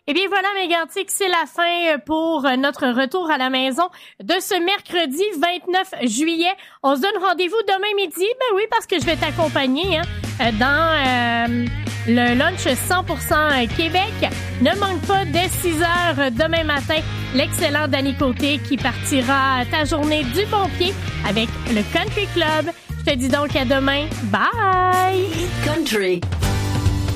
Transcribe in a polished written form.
Eh bien voilà, Mégantic, c'est la fin pour notre retour à la maison de ce mercredi 29 juillet. On se donne rendez-vous demain midi. Ben oui, parce que je vais t'accompagner dans le lunch 100% Québec. Ne manque pas dès 6 heures demain matin l'excellent Danny Côté qui partira ta journée du bon pied avec le Country Club. Je te dis donc à demain. Bye! Country.